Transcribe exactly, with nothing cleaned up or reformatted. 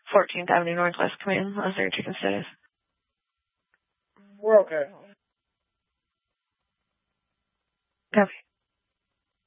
fourteenth Avenue Northwest. Come in. Los Angeles Chicken Status. We're okay. Copy.